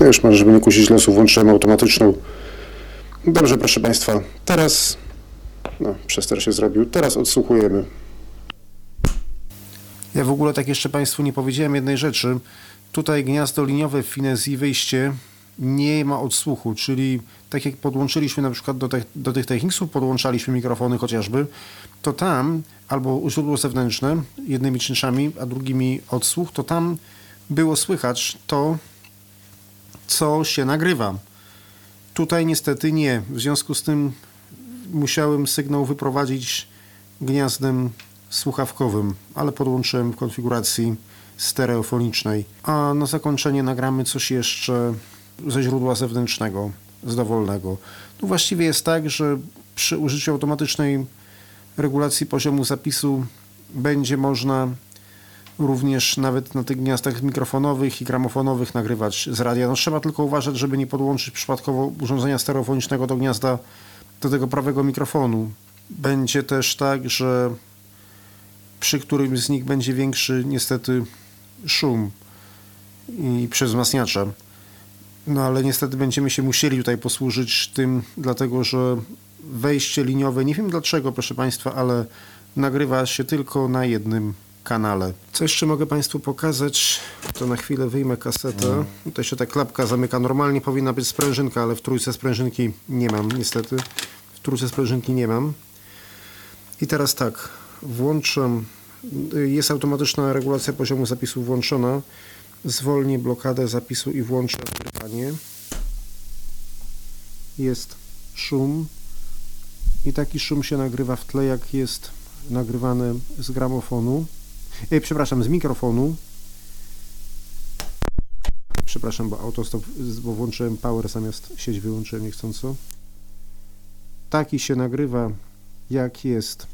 No już może, żeby nie kusić losu, włączyłem automatyczną. Dobrze, proszę Państwa, teraz, no przester się zrobił, teraz odsłuchujemy. Ja w ogóle tak jeszcze Państwu nie powiedziałem jednej rzeczy. Tutaj gniazdo liniowe w Finezji, wyjście, nie ma odsłuchu, czyli tak jak podłączyliśmy na przykład do tych Technicsów, podłączaliśmy mikrofony chociażby, to tam albo źródło zewnętrzne jednymi czynszami, a drugimi odsłuch, to tam było słychać to, co się nagrywa. Tutaj niestety nie. W związku z tym musiałem sygnał wyprowadzić gniazdem słuchawkowym, ale podłączyłem w konfiguracji stereofonicznej. A na zakończenie nagramy coś jeszcze ze źródła zewnętrznego, z dowolnego. No właściwie jest tak, że przy użyciu automatycznej regulacji poziomu zapisu będzie można również nawet na tych gniazdach mikrofonowych i gramofonowych nagrywać z radia. No trzeba tylko uważać, żeby nie podłączyć przypadkowo urządzenia stereofonicznego do gniazda, do tego prawego mikrofonu. Będzie też tak, że przy którymś z nich będzie większy niestety szum i przez wzmacniacze. No ale niestety będziemy się musieli tutaj posłużyć tym, dlatego że wejście liniowe, nie wiem dlaczego, proszę Państwa, ale nagrywa się tylko na jednym kanale. Co jeszcze mogę Państwu pokazać? To na chwilę wyjmę kasetę. Tutaj się ta klapka zamyka. Normalnie powinna być sprężynka, ale w trójce sprężynki nie mam, niestety. W trójce sprężynki nie mam. I teraz tak, włączam, jest automatyczna regulacja poziomu zapisu włączona. Zwolnię blokadę zapisu i włączę nagrywanie. Jest szum i taki szum się nagrywa w tle, jak jest nagrywane z gramofonu. Przepraszam, z mikrofonu. Przepraszam, bo autostop, bo włączyłem power zamiast sieć wyłączyłem niechcąco. Taki się nagrywa, jak jest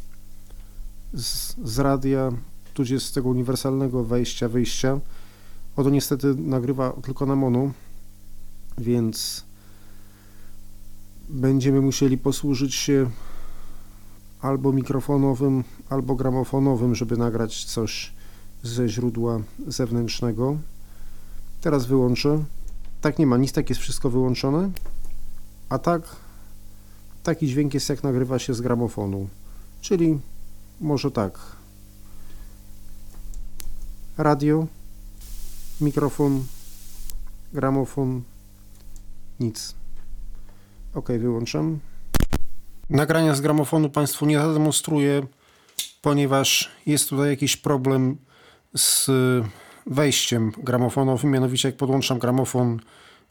z radia, tudzież z tego uniwersalnego wyjścia. Oto niestety nagrywa tylko na mono, więc będziemy musieli posłużyć się albo mikrofonowym, albo gramofonowym, żeby nagrać coś ze źródła zewnętrznego. Teraz wyłączę. Tak nie ma nic, tak jest wszystko wyłączone. A tak, taki dźwięk jest, jak nagrywa się z gramofonu. Czyli może tak. Radio, mikrofon, gramofon, nic. OK, wyłączam. Nagrania z gramofonu Państwu nie zademonstruję, ponieważ jest tutaj jakiś problem z wejściem gramofonowym, mianowicie jak podłączam gramofon,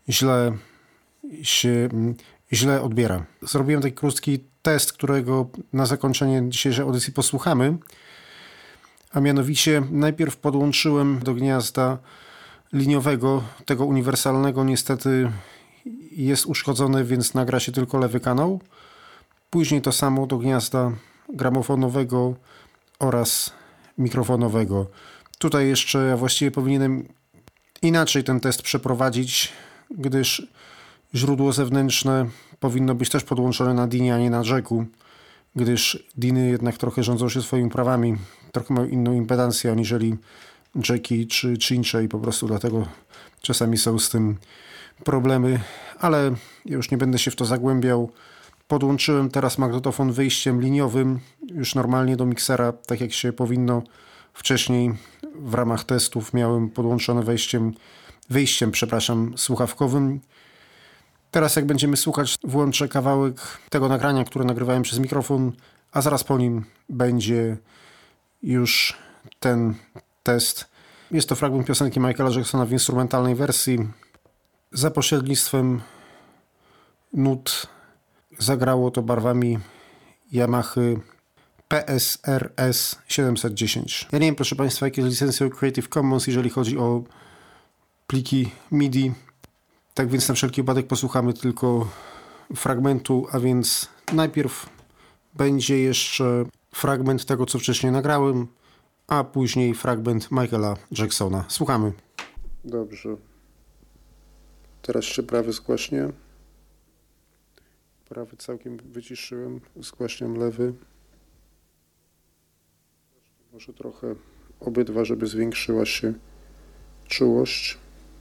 źle odbiera. Zrobiłem taki krótki test, którego na zakończenie dzisiejszej audycji posłuchamy, a mianowicie najpierw podłączyłem do gniazda liniowego, tego uniwersalnego, niestety jest uszkodzony, więc nagra się tylko lewy kanał. Później to samo do gniazda gramofonowego oraz mikrofonowego. Tutaj jeszcze ja właściwie powinienem inaczej ten test przeprowadzić, gdyż źródło zewnętrzne powinno być też podłączone na DIN-ie, a nie na jacku, gdyż DIN-y jednak trochę rządzą się swoimi prawami, trochę mają inną impedancję aniżeli jacki czy cincze i po prostu dlatego czasami są z tym problemy, ale już nie będę się w to zagłębiał. Podłączyłem teraz magnetofon wyjściem liniowym, już normalnie do miksera, tak jak się powinno. Wcześniej w ramach testów miałem podłączone wyjściem słuchawkowym. Teraz jak będziemy słuchać, włączę kawałek tego nagrania, które nagrywałem przez mikrofon, a zaraz po nim będzie już ten test. Jest to fragment piosenki Michaela Jacksona w instrumentalnej wersji. Za pośrednictwem nut zagrało to barwami Yamahy PSRS 710. Ja nie wiem, proszę Państwa, jakie jest licencją Creative Commons, jeżeli chodzi o pliki MIDI. Tak więc na wszelki wypadek posłuchamy tylko fragmentu, a więc najpierw będzie jeszcze fragment tego, co wcześniej nagrałem, a później fragment Michaela Jacksona. Słuchamy. Dobrze. Teraz się prawy zgłaśnie. Prawy całkiem wyciszyłem. Zgłaśniam lewy. Może trochę obydwa, żeby zwiększyła się czułość.